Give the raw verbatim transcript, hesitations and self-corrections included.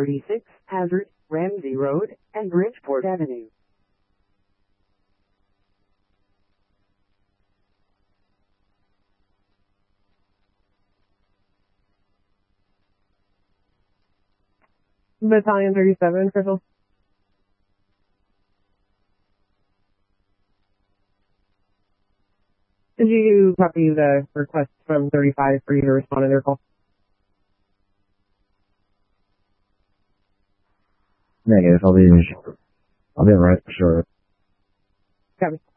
thirty-six, Hazard, Ramsey Road, and Bridgeport Avenue. Battalion thirty-seven, Crystal. Did you copy the request from thirty-five for you to respond to their call? Negative. I'll be, I'll be right, sure. Copy.